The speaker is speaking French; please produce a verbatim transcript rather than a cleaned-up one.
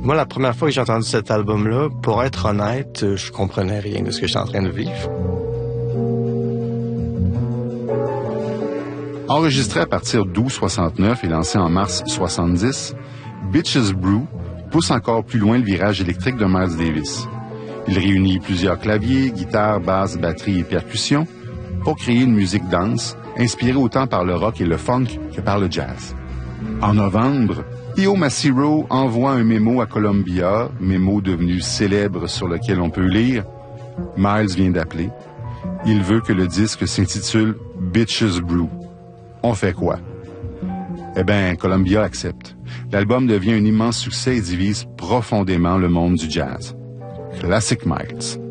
Moi, la première fois que j'ai entendu cet album-là, pour être honnête, je comprenais rien de ce que j'étais en train de vivre. Enregistré à partir d'août soixante-neuf et lancé en mars soixante-dix, Bitches Brew pousse encore plus loin le virage électrique de Miles Davis. Il réunit plusieurs claviers, guitares, basses, batteries et percussions pour créer une musique dense, inspirée autant par le rock et le funk que par le jazz. En novembre, Io Macero envoie un mémo à Columbia, mémo devenu célèbre sur lequel on peut lire « Miles vient d'appeler. Il veut que le disque s'intitule Bitches Brew. On fait quoi? » Eh bien, Columbia accepte. L'album devient un immense succès et divise profondément le monde du jazz. Classic Miles.